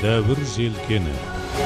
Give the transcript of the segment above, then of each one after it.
Дәвір желкені.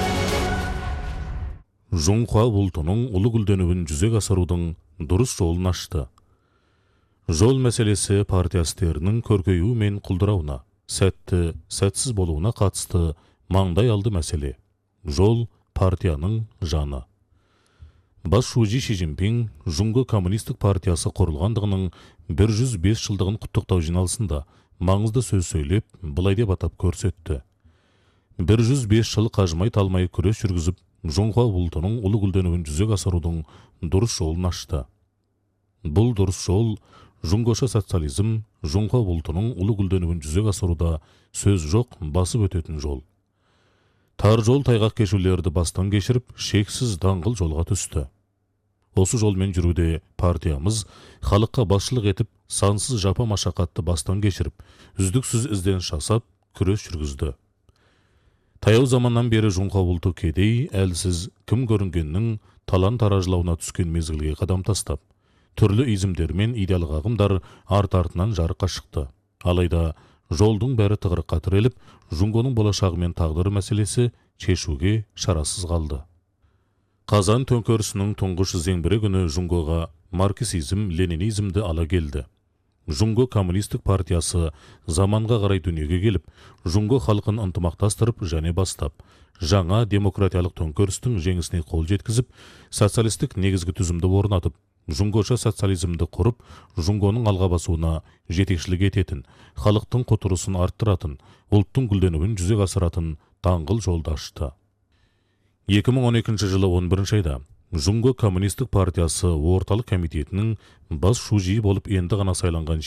Жоңқа бұлтының ұлы гүлденуін жүзеге асырудың дұрыс жолын ашты. Жол мәселесі партиястерінің көркеюі мен құлдырауына, сәтті, сәтсіз болуына қатысты маңдай алды мәселе. Жол партияның жаны. Бас Ши Цзиньпин Жұңғы коммунистік партиясы құрылғандығының 105 жылдығын құттықтау жиналысында маңызды сөз сөйлеп, былай деп атап көрсетті. 105 жыл қажымай талмай күрес жүргізіп, жоңқа бұлтының ұлы гүлденуін жүзеге асырудың дұрыс жолын ашты. Бұл дұрыс жол жұңғыша социализм, жоңқа бұлтының ұлы гүлденуін жүзеге асыруда сөз жоқ, басып өтетін жол. Тар жол тайғақ кешулерді бастан кешіріп, шексіз даңғыл жолға түсті. Осы жолмен жүруде партиямыз халыққа басшылық етіп, сансыз жапа машақатты бастан кешіріп, үздіксіз ізден жасап, күрес жүргізді. Таяу заманнан бері жоңқа бұлты кедей, әлсіз, кім көрінгеннің талан-таражлауына түскен мезгілге қадам тастап, түрлі изімдер мен идеалдық ағымдар арт-артынан жарыққа шықты. Алайда жолдың бәрі тығырыққа тіреліп, Жұңғоның болашағы мен тағдыры мәселесі шешуге шарасыз қалды. Қазан төңкерісінің тұңғыш зеңбірі күні Жұңғоға марксизм, ленинизмді ала келді. Жұңғы коммунистік партиясы заманға қарай дүниеге келіп, Жұңғы халқын ынтымақтастырып және бастап, жаңа демократиялық төңкерістің жеңісіне қол жеткізіп, социалистік негізгі түзімді орнатып, Жұңғыша социализмді құрып, Жұңғоның алға басуына жетекшілік ететін, халықтың құтырысын арттыратын, ұлттың гүлденуін жүзеге асыратын даңғыл жолды ашты. 2012 жылы 11 айда Жұңғы коммунистік партиясы орталық комитетінің бас шужи болып енді ғана сайланған